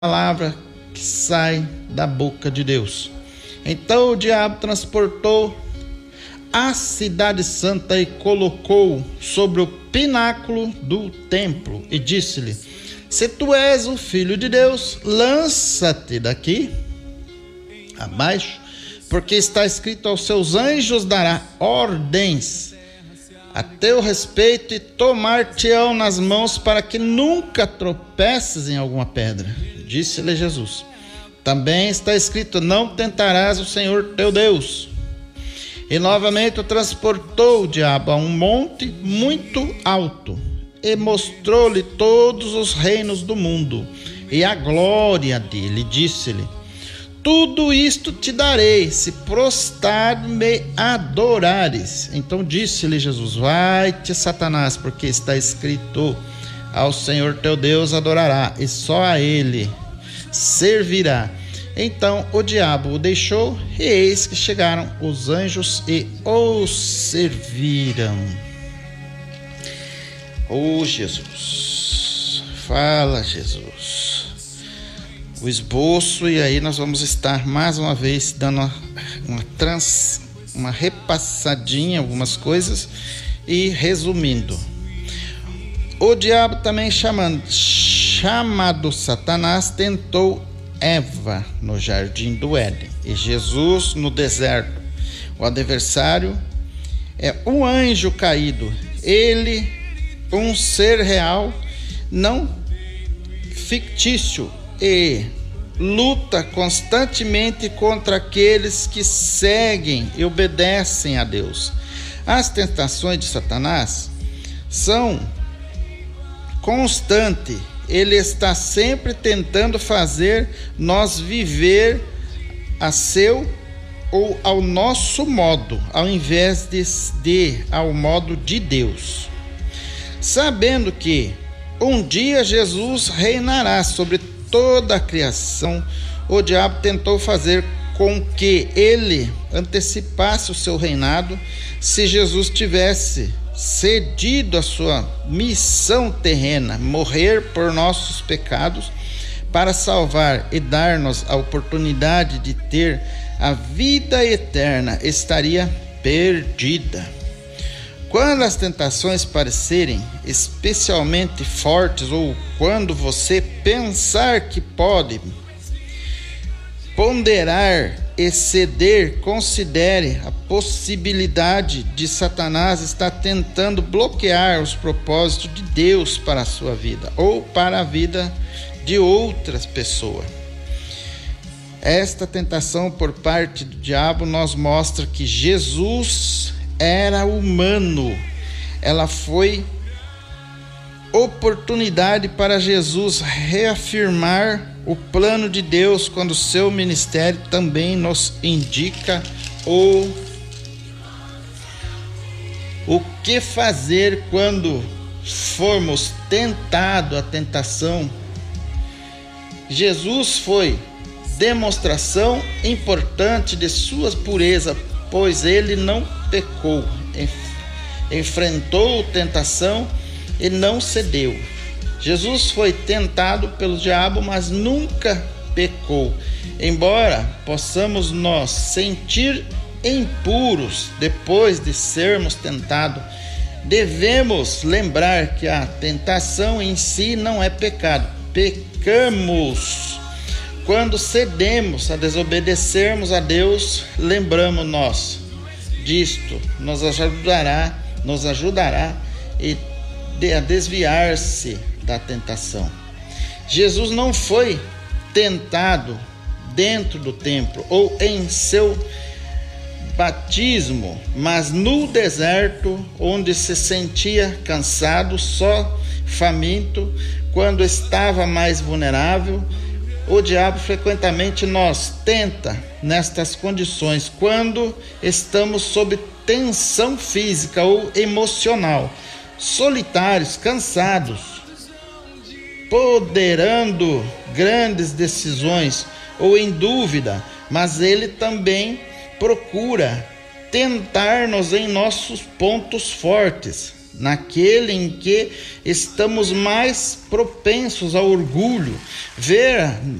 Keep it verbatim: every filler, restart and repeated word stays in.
palavra que sai da boca de Deus. Então o diabo transportou a cidade santa e colocou sobre o pináculo do templo e disse-lhe: se tu és o filho de Deus, lança-te daqui abaixo, porque está escrito: aos seus anjos dará ordens a teu respeito e tomar-te-ão nas mãos para que nunca tropeces em alguma pedra. Disse-lhe Jesus: também está escrito: não tentarás o Senhor teu Deus. E novamente o transportou o diabo a um monte muito alto e mostrou-lhe todos os reinos do mundo e a glória dele. Disse-lhe: tudo isto te darei, se prostrar-me adorares. Então disse-lhe Jesus: vai-te, Satanás, porque está escrito: ao Senhor teu Deus adorará, e só a ele servirá. Então o diabo o deixou, e eis que chegaram os anjos e o serviram. Oh Jesus, fala Jesus. O esboço, e aí nós vamos estar mais uma vez dando uma, uma, trans, uma repassadinha, algumas coisas, e resumindo. O diabo também chamando, chamado Satanás tentou Eva no jardim do Éden e Jesus no deserto. O adversário é um anjo caído, ele um ser real, não fictício, e luta constantemente contra aqueles que seguem e obedecem a Deus. As tentações de Satanás são constantes. Ele está sempre tentando fazer nós viver a seu ou ao nosso modo, ao invés de, de ao modo de Deus. Sabendo que um dia Jesus reinará sobre toda a criação, o diabo tentou fazer com que ele antecipasse o seu reinado. Se Jesus tivesse cedido a sua missão terrena, morrer por nossos pecados, para salvar e dar-nos a oportunidade de ter a vida eterna, estaria perdida. Quando as tentações parecerem especialmente fortes, ou quando você pensar que pode ponderar e ceder, considere a possibilidade de Satanás estar tentando bloquear os propósitos de Deus para a sua vida ou para a vida de outras pessoas. Esta tentação por parte do diabo nos mostra que Jesus era humano. Ela foi oportunidade para Jesus reafirmar o plano de Deus, quando seu ministério também nos indica o, o que fazer quando formos tentados. A tentação, Jesus foi demonstração importante de sua pureza, pois ele não pecou, enfrentou a tentação e não cedeu. Jesus foi tentado pelo diabo, mas nunca pecou. Embora possamos nós sentir impuros depois de sermos tentados, devemos lembrar que a tentação em si não é pecado. Pecamos quando cedemos a desobedecermos a Deus. Lembramos nós disto, nos ajudará, nos ajudará a desviar-se da tentação. Jesus não foi tentado dentro do templo ou em seu batismo, mas no deserto, onde se sentia cansado, só faminto, quando estava mais vulnerável. O diabo frequentemente nos tenta nestas condições, quando estamos sob tensão física ou emocional, solitários, cansados, ponderando grandes decisões ou em dúvida, mas ele também procura tentar-nos em nossos pontos fortes, naquele em que estamos mais propensos ao orgulho, ver